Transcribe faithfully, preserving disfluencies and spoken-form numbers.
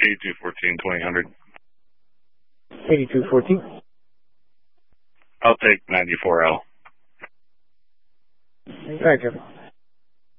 eighty-two fourteen, twenty hundred. eighty-two fourteen. I'll take ninety-four L. Thank you.